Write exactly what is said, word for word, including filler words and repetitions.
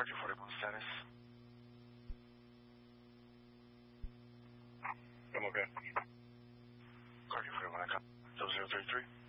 Charger forty-one status. I'm okay. Charger forty-one, I got zero zero three three.